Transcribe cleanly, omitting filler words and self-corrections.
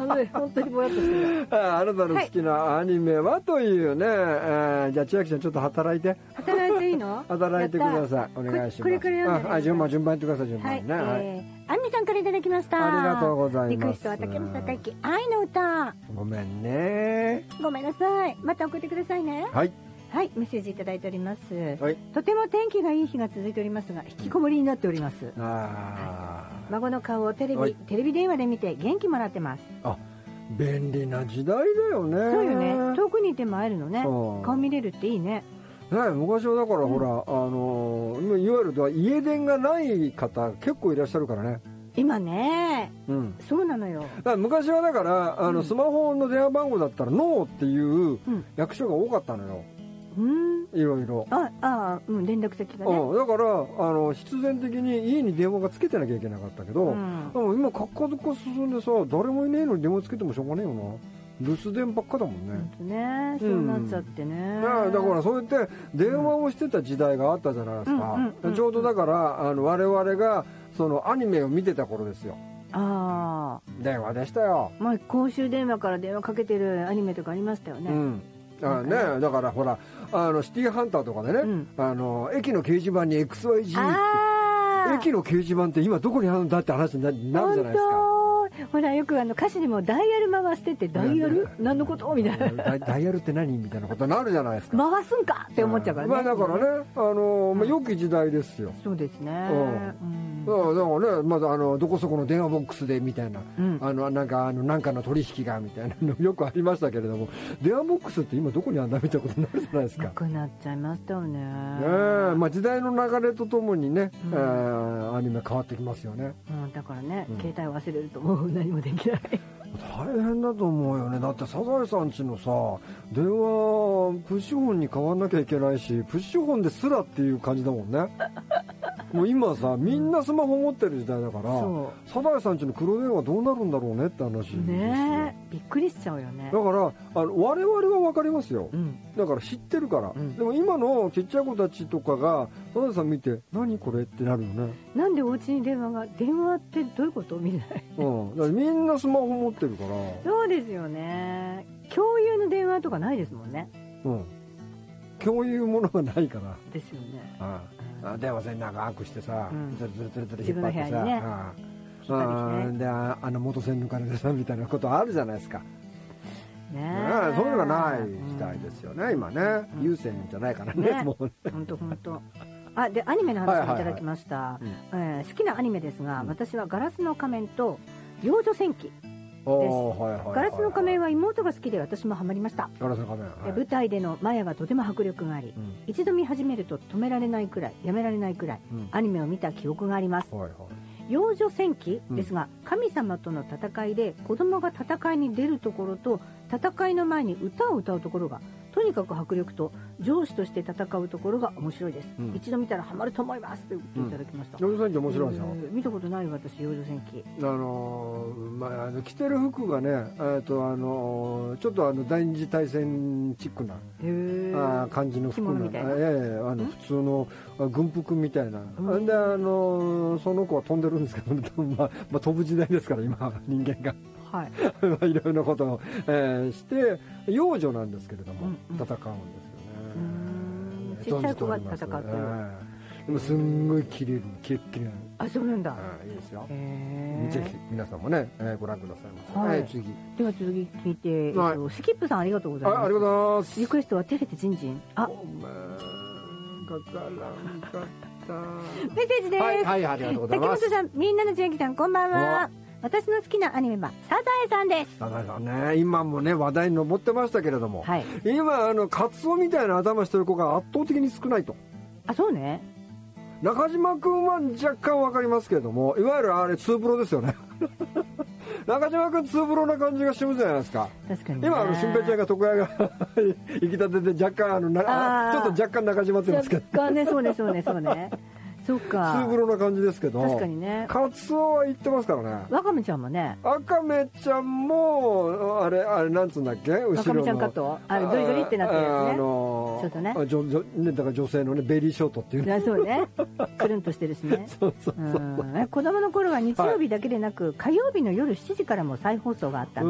本当にぼやっとしてる。 あなたの好きなアニメはというね、じゃあ千秋ちゃんちょっと働いていいの？ 働いてください。お願いします。 これから読んでね。 順番やってください。順番にね。 アンミさんからいただきました。 ありがとうございます。 リクエストは竹本孝之愛の歌。 ごめんね。 ごめんなさい。また送ってくださいね。 はい。 はい、メッセージいただいております。 はい。 とても天気がいい日が続いておりますが、引きこもりになっております。孫の顔をテレビ電話で見て元気もらってます。あ、 便利な時代だよね。 そうよね。遠くにいても会えるのね。顔見れるっていいね。 昔はだからほら、いわゆる家電がない方結構いらっしゃるからね。 今ね、そうなのよ。 昔はだからスマホの電話番号だったらノーっていう役所が多かったのよ。いろいろ。 連絡先がね。 だから必然的に家に電話がつけてなきゃいけなかったけど、今核家族化進んでさ、誰もいねえのに電話つけてもしょうがねえよな。留守電ばっかだもんね。 そうなっちゃってね。 だからそうやって電話をしてた時代があったじゃないですか。ちょうどだから我々がそのアニメを見てた頃ですよ。電話でしたよ。 公衆電話から電話かけてるアニメとかありましたよね。 だからほらシティーハンターとかでね、駅の掲示板に XYG 駅の掲示板って今どこにあるんだって話になるじゃないですか。 ほらよく歌詞にもダイヤル回してて、ダイヤル何のことみたいな。 ダイヤルって何みたいなことになるじゃないですか。 回すんかって思っちゃうからね。 だからね、良き時代ですよ。 そうですね。 だからね、まずどこそこの電話ボックスでみたいな、なんかの取引がみたいなのよくありましたけれども、電話ボックスって今どこにあんだみたいなことになるじゃないですか。 なくなっちゃいましたよね。 時代の流れとともにね、アニメ変わってきますよね。 だからね、携帯を忘れるともう何もできない。 大変だと思うよね。だってサザエさんちのさ、電話プッシュホンに変わんなきゃいけないし、プッシュホンですらっていう感じだもんね。もう今さ、みんなスマホ持ってる時代だから、サザエさんちの黒電話どうなるんだろうねって話ですよね。びっくりしちゃうよね。 だから我々は分かりますよ。だから知ってるから。でも今のちっちゃい子たちとかがサザエさん見て何これってなるよね。 なんでお家に電話ってどういうことみたいな。 だからみんなスマホ持ってるから。 そうですよね。共有の電話とかないですもんね。 共有ものがないから。 ですよね。 電話線長くしてさ、ずる引っ張ってさ、 で元線抜かれてさみたいなことあるじゃないですか。そういうのがない時代ですよね今ね。有線じゃないからね。もう本当。でアニメの話をいただきました。好きなアニメですが、私はガラスの仮面と幼女戦記です。ガラスの仮面は妹が好きで私もハマりました。 ガラスの仮面、 舞台でのマヤがとても迫力があり、一度見始めると止められないくらい、やめられないくらい、アニメを見た記憶があります。幼女戦記ですが、神様との戦いで子供が戦いに出るところと戦いの前に歌を歌うところがとにかく迫力と上司として戦うところが面白いです。一度見たらハマると思いますと言っていただきました。 幼女戦記面白いですよ。 見たことない私幼女戦記。 着てる服がね、ちょっと第二次大戦チックな感じの服な普通の軍服みたいな。でその子は飛んでるんですけど、飛ぶ時代ですから今人間が。いろいろなことをして幼女なんですけれども戦うんですよね。 ちっちゃい子が戦ってる。 でもすんごいキレッキレな。そうなんだ。 いいですよ。ぜひ皆さんもねご覧くださいませ。次では続き聞いて、スキップさんありがとうございます。 ありがとうございます。 リクエストはテレテジンジン。 ごめんかからんかった。 メッセージです。 ありがとうございます。 竹本さん、みんなの千秋さん、こんばんは。私の好きなアニメはサザエさんです。 サザエさんね、今もね話題に上ってましたけれども、今カツオみたいな頭してる子が圧倒的に少ないと。 そうね。 中島君は若干わかりますけれども、いわゆるあれツーブロですよね。中島君ツーブロな感じがしますじゃないですか。 確かに、 今新平ちゃんが床屋が行きたてで若干ちょっと若干中島ってますけど。 若干ね、そうね。そうか。 ツーブロな感じですけど。 確かにね。 カツオは言ってますからね。 ワカメちゃんもね。 ワカメちゃんもあれなんつうんだっけ？後ろの。 ワカメちゃんカット？ゾリゾリってなってるやつね。ちょっとね。 だから女性のねベリーショートっていう。 そうね。くるんとしてるしね。そう。子供の頃は日曜日だけでなく火曜日の夜7時からも再放送があったん